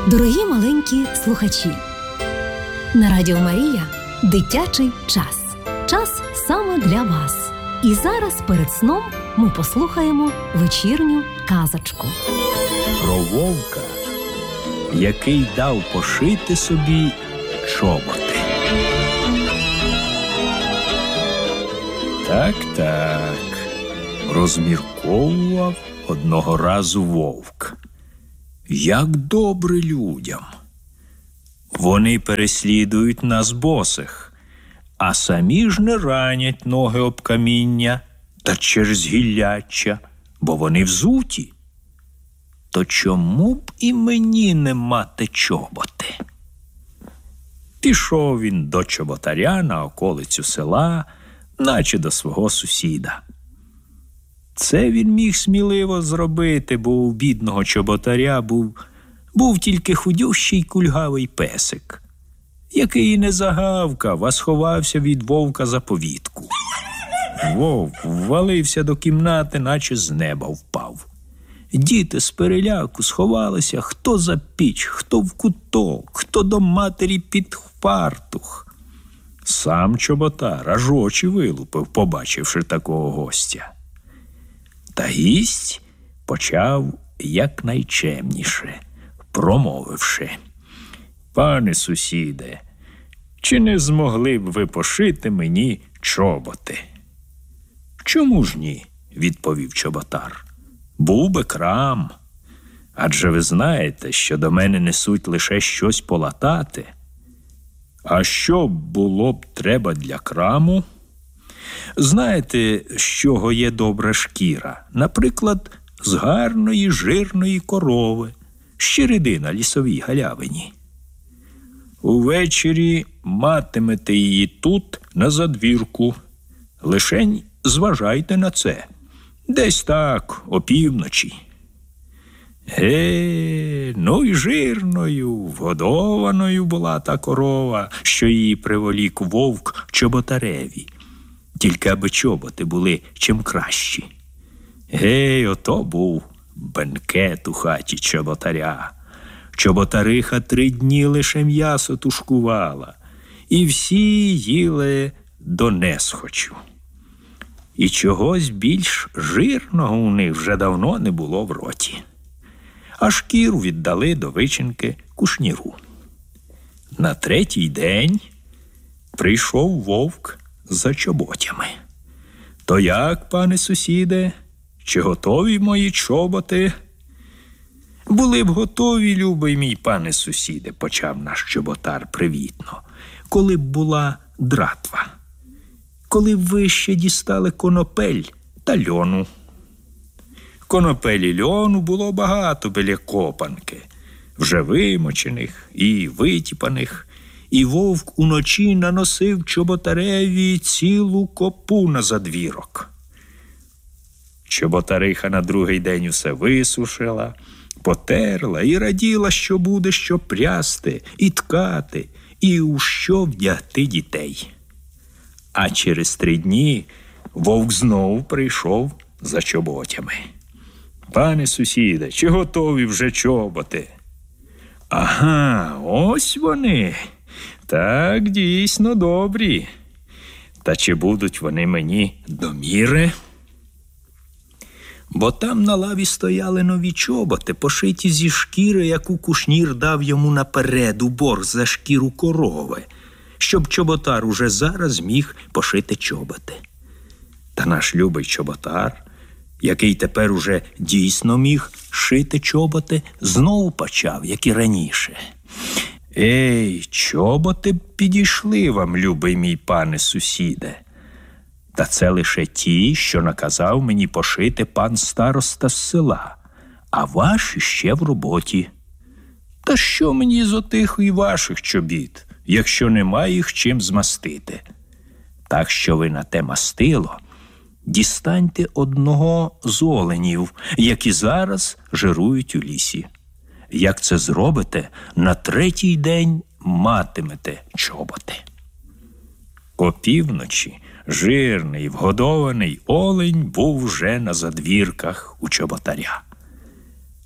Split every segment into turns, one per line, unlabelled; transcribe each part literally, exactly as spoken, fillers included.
Дорогі маленькі слухачі, на Радіо Марія дитячий час. Час саме для вас. І зараз перед сном ми послухаємо вечірню казочку.
Про вовка, який дав пошити собі чоботи. Так-так, розмірковував одного разу вовк. Як добре людям. Вони переслідують нас босих, а самі ж не ранять ноги об каміння та через гілляччя, бо вони взуті. То чому б і мені не мати чоботи? Пішов він до чоботаря на околицю села, наче до свого сусіда. Це він міг сміливо зробити, бо у бідного чоботаря був, був тільки худющий кульгавий песик, який не загавкав, а сховався від вовка за повідку. Вовк ввалився до кімнати, наче з неба впав. Діти з переляку сховалися хто за піч, хто в куток, хто до матері під фартух. Сам чоботар аж очі вилупив, побачивши такого гостя. Та гість почав якнайчемніше, промовивши: «Пане сусіде, чи не змогли б ви пошити мені чоботи?» «Чому ж ні?» – відповів чоботар. «Був би крам. Адже ви знаєте, що до мене несуть лише щось полатати. А що було б треба для краму? Знаєте, з чого є добра шкіра? Наприклад, з гарної жирної корови, щереди на лісовій галявині. Увечері матимете її тут, на задвірку. Лишень зважайте на це. Десь так, опівночі». Е, ну й жирною, вгодованою була та корова, що її приволік вовк чоботареві. Тільки аби чоботи були чим кращі. Гей, ото був бенкет у хаті чоботаря. Чоботариха три дні лише м'ясо тушкувала, і всі їли до несхочу. І чогось більш жирного у них вже давно не було в роті. А шкіру віддали до вичинки кушніру. На третій день прийшов вовк за чоботями. «То як, пане сусіде, чи готові мої чоботи?» «Були б готові, любий мій пане сусіде», – почав наш чоботар привітно, «коли б була дратва, коли б ви ще дістали конопель та льону». Конопель і льону було багато біля копанки, вже вимочених і витіпаних, і вовк уночі наносив чоботареві цілу копу на задвірок. Чоботариха на другий день усе висушила, потерла і раділа, що буде що прясти і ткати, і у що вдягти дітей. А через три дні вовк знов прийшов за чоботями. «Пане сусіде, чи готові вже чоботи?» «Ага, ось вони. Так, дійсно добрі. Та чи будуть вони мені до міри?» Бо там на лаві стояли нові чоботи, пошиті зі шкіри, яку кушнір дав йому наперед у борг за шкіру корови, щоб чоботар уже зараз міг пошити чоботи. Та наш любий чоботар, який тепер уже дійсно міг шити чоботи, знову почав, як і раніше: «Ей, чоботи б підійшли вам, любий мій пане сусіде. Та це лише ті, що наказав мені пошити пан староста з села, а ваші ще в роботі. Та що мені з отих і ваших чобіт, якщо нема їх чим змастити? Так що ви на те мастило дістаньте одного з оленів, які зараз жирують у лісі. Як це зробите, на третій день матимете чоботи». Опівночі жирний, вгодований олень був вже на задвірках у чоботаря.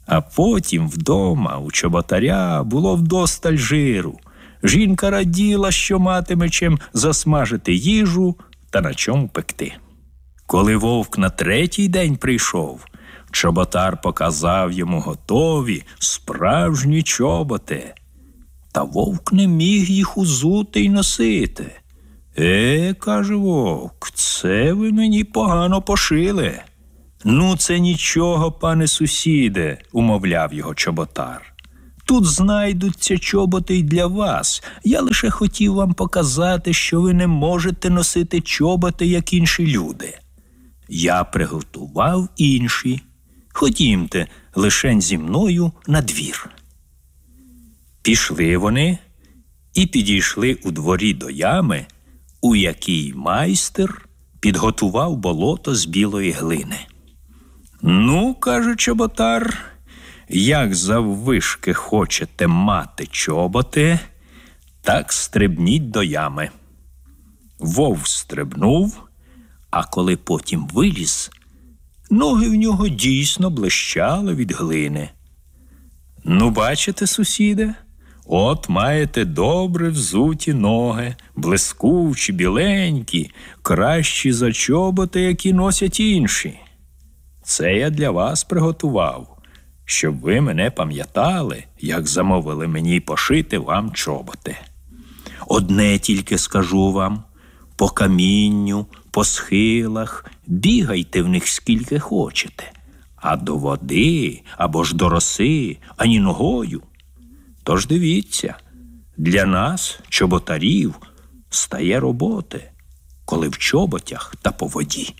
А потім вдома у чоботаря було вдосталь жиру. Жінка раділа, що матиме чим засмажити їжу та на чому пекти. Коли вовк на третій день прийшов, чоботар показав йому готові справжні чоботи. Та вовк не міг їх узути й носити. «Е, – каже вовк, – це ви мені погано пошили». «Ну, це нічого, пане сусіде», – умовляв його чоботар. «Тут знайдуться чоботи й для вас. Я лише хотів вам показати, що ви не можете носити чоботи, як інші люди. Я приготував інші. Ходімте лишень зі мною на двір». Пішли вони і підійшли у дворі до ями, у якій майстер підготував болото з білої глини. «Ну, – каже чоботар, – як заввишки хочете мати чоботи, так стрибніть до ями». Вовк стрибнув, а коли потім виліз, ноги в нього дійсно блищали від глини. «Ну, бачите, сусіде, от маєте добре взуті ноги, блискучі, біленькі, кращі за чоботи, які носять інші. Це я для вас приготував, щоб ви мене пам'ятали, як замовили мені пошити вам чоботи. Одне тільки скажу вам, по камінню, по схилах, бігайте в них скільки хочете, а до води або ж до роси ані ногою. Тож дивіться, для нас, чоботарів, стає роботи, коли в чоботях та по воді».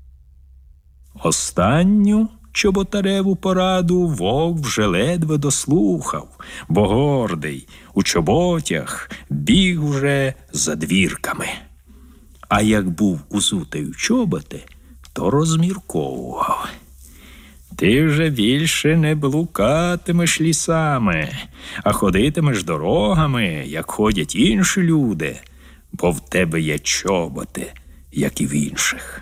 Останню чоботареву пораду вовк вже ледве дослухав, бо гордий у чоботях біг уже за двірками. А як був узутий в чоботи, то розмірковував. «Ти вже більше не блукатимеш лісами, а ходитимеш дорогами, як ходять інші люди, бо в тебе є чоботи, як і в інших».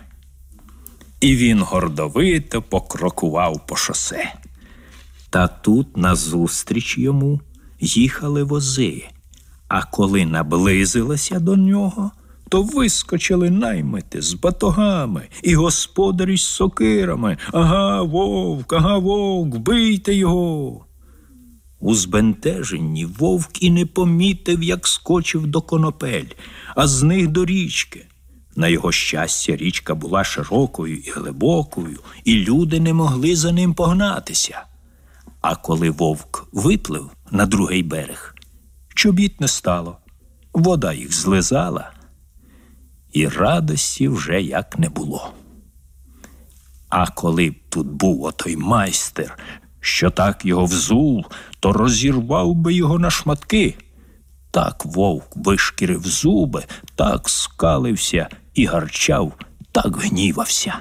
І він гордовито покрокував по шосе. Та тут назустріч йому їхали вози, а коли наблизилися до нього, то вискочили наймити з батогами і господарі з сокирами. «Ага, вовк, ага, вовк, бийте його!» У збентеженні вовк і не помітив, як скочив до конопель, а з них до річки. На його щастя, річка була широкою і глибокою, і люди не могли за ним погнатися. А коли вовк виплив на другий берег, чобіт не стало, вода їх злизала, і радості вже як не було. А коли б тут був отой майстер, що так його взув, то розірвав би його на шматки. Так вовк вишкірив зуби, так скалився і гарчав, так гнівався.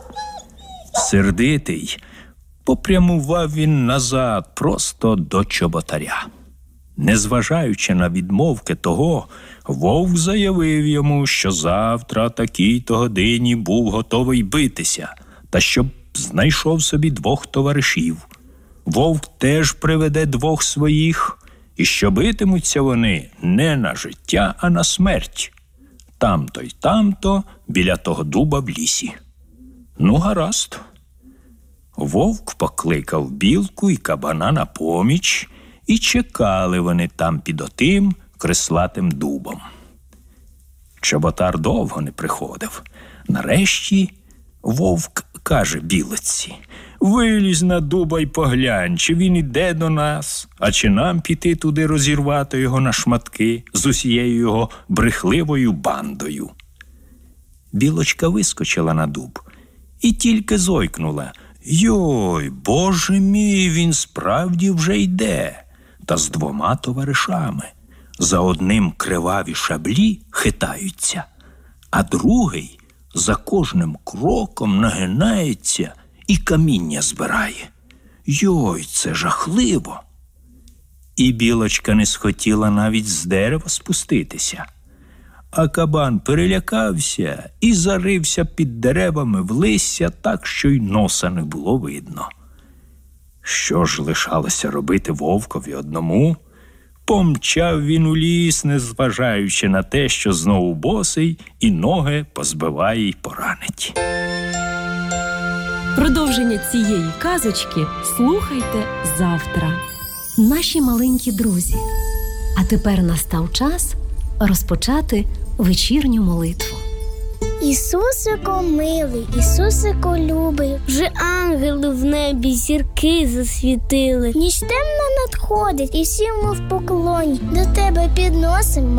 Сердитий, попрямував він назад просто до чоботаря. Незважаючи на відмовки того, вовк заявив йому, що завтра такій-то годині був готовий битися, та щоб знайшов собі двох товаришів. Вовк теж приведе двох своїх, і що битимуться вони не на життя, а на смерть. Там-то й там-то, біля того дуба в лісі. Ну, гаразд. Вовк покликав білку і кабана на поміч, і чекали вони там під отим крислатим дубом. Чоботар довго не приходив. Нарешті вовк каже білиці: «Вилізь на дуба й поглянь, чи він іде до нас, а чи нам піти туди розірвати його на шматки з усією його брехливою бандою». Білочка вискочила на дуб і тільки зойкнула: «Йой, боже мій, він справді вже йде!» Та з двома товаришами. За одним криваві шаблі хитаються, а другий за кожним кроком нагинається і каміння збирає. Йой, це жахливо! І білочка не схотіла навіть з дерева спуститися. А кабан перелякався і зарився під деревами в листя так, що й носа не було видно. Що ж лишалося робити вовкові одному? Помчав він у ліс, незважаючи на те, що знову босий і ноги позбиває й поранить.
Продовження цієї казочки слухайте завтра.
Наші маленькі друзі. А тепер настав час розпочати вечірню молитву.
Ісусико милий, Ісусико любий, вже ангели в небі зірки засвітили. Ніч темна надходить, і всі ми в поклоні до тебе підносимо